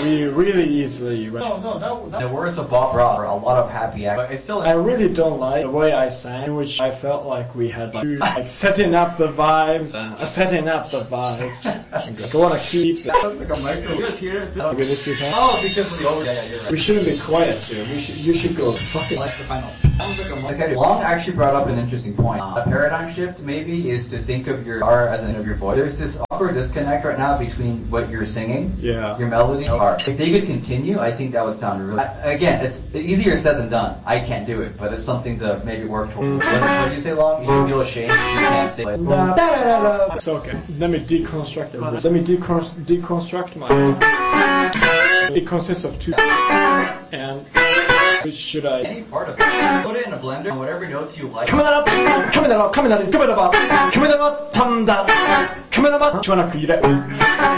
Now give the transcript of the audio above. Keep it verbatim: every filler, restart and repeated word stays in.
easily, really easily. No, no, that, that, the words of Bob Ross are a lot of happy acts. But it's still. I really don't like the way I sang, which I felt like we had like, like setting up the vibes, uh, setting up the vibes. I want to keep it. That's like a micro. You're here. Oh, this is oh, because of the over. Yeah, yeah, you're right. We shouldn't be quiet here. We should. You should go. Fuck it. That's the final. Okay, Long actually brought up an interesting point. A paradigm shift maybe is to think of your R as an of your voice. There's this awkward disconnect right now between what you're singing, yeah, your melody, and R. If they could continue, I think that would sound really. I, again, it's easier said than done. I can't do it, but it's something to maybe work towards. What, what do you say, Long? You feel ashamed if you can't say it. Da, da, da, da. It's okay. Let me deconstruct it. Let me decon- deconstruct my. It consists of two. And. Which should I? Any part of it. Put it in a blender, whatever notes you like. 카메라, 카메라, 카메라, 카메라, 카메라, 카메라, 탐다, 카메라, 카메라,